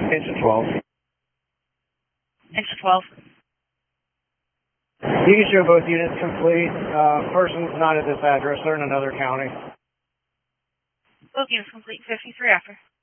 Inch of 12. Inch of 12. You can show both units complete. Person's not at this address. They're in another county. Both units complete. 53 after.